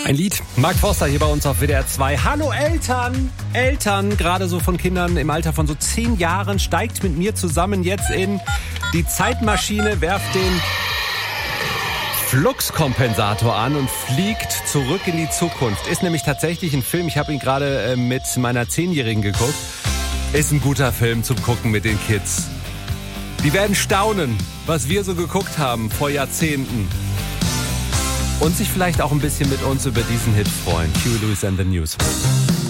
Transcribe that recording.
Ein Lied. Mark Forster hier bei uns auf WDR 2. Hallo Eltern! Eltern, gerade so von Kindern im Alter von so 10 Jahren, steigt mit mir zusammen jetzt in die Zeitmaschine, werft den Fluxkompensator an und fliegt zurück in die Zukunft. Ist nämlich tatsächlich ein Film, ich habe ihn gerade mit meiner 10-Jährigen geguckt. Ist ein guter Film zum Gucken mit den Kids. Die werden staunen, was wir so geguckt haben vor Jahrzehnten. Und sich vielleicht auch ein bisschen mit uns über diesen Hit freuen. Huey Lewis and the News.